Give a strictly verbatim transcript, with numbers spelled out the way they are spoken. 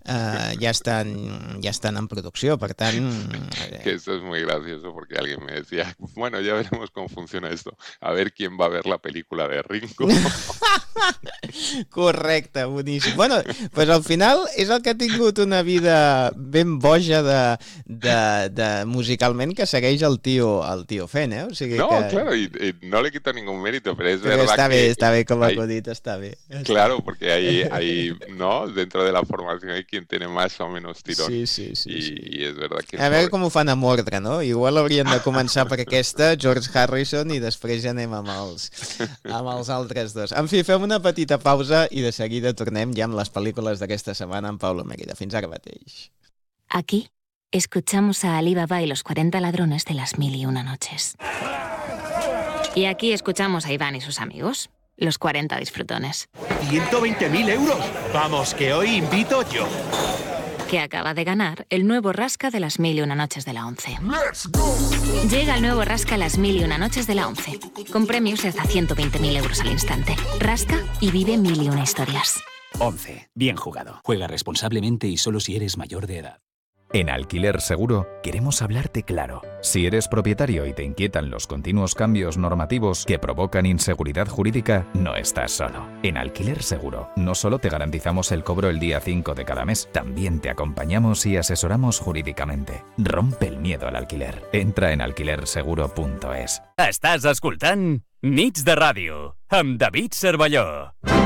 uh, ja, estan, ja estan en producció, per tant... Eh... Que eso es muy gracioso porque alguien me decía, bueno, ya veremos cómo funciona esto, a ver quién va a ver la película de Ringo. Correcte, boníssim. Bueno, pues al final és el que ha tingut una vida ben boja de, de, de musicalment que segueix el tio, el tio fent, eh? O sigui no, que... claro, y, y no le quito ningún mérito, pero es pero verdad está que... Bé, està bé, com a hay... acudit, està bé. Claro, porque hay, hay, ¿no? Dentro de la formación hay quien tiene más o menos tirón. Sí, sí, sí. Y, sí. y es verdad que... A veure com ho fan amb ordre, no? Igual haurien de començar per aquesta, George Harrison, i després ja anem amb els, amb els altres dos. En fi, fem una petita pausa i de seguida tornem ja amb les pel·lícules d'aquesta setmana amb Pablo Mérida. Fins ara mateix. Aquí escuchamos a Ali Baba y los cuarenta ladrones de las mil y una noches. Y aquí escuchamos a Iván y sus amigos, los cuarenta disfrutones. ¡ciento veinte mil euros! Vamos, que hoy invito yo. Que acaba de ganar el nuevo Rasca de las mil y una noches de la once. Llega el nuevo Rasca las mil y una noches de la once, con premios de hasta ciento veinte mil euros al instante. Rasca y vive mil y una historias. once. Bien jugado. Juega responsablemente y solo si eres mayor de edad. En Alquiler Seguro queremos hablarte claro. Si eres propietario y te inquietan los continuos cambios normativos que provocan inseguridad jurídica, no estás solo. En Alquiler Seguro no solo te garantizamos el cobro el día cinco de cada mes, también te acompañamos y asesoramos jurídicamente. Rompe el miedo al alquiler. Entra en alquiler seguro punto es. Estàs escoltant Nits de Ràdio amb David Cervelló.